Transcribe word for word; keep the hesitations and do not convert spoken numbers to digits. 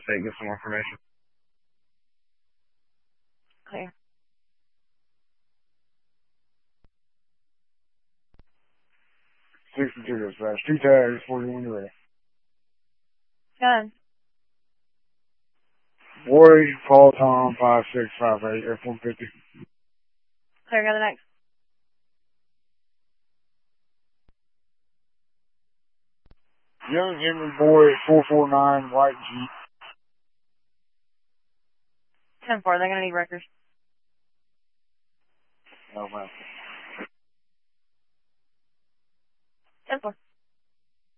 state, get some information. Clear. sixty-two dispatch. Two tags for you when you're ready. Done. Boy, call Tom five six five eight F one fifty. Clear, go to the next. Young Henry Boy four four nine white Jeep. ten four, they're going to need records. Oh, man. ten four.